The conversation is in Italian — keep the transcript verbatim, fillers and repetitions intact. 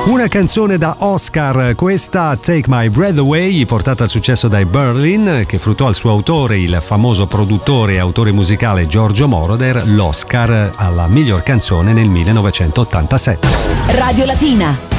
Una canzone da Oscar, questa Take My Breath Away, portata al successo dai Berlin, che fruttò al suo autore, il famoso produttore e autore musicale Giorgio Moroder, l'Oscar alla miglior canzone nel millenovecentottantasette. Radio Latina.